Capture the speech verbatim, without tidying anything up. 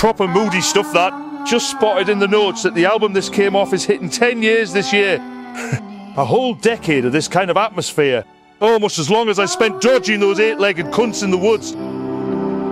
Proper moody stuff, that. Just spotted in the notes that the album this came off is hitting ten years this year. A whole decade of this kind of atmosphere. Almost as long as I spent dodging those eight-legged cunts in the woods.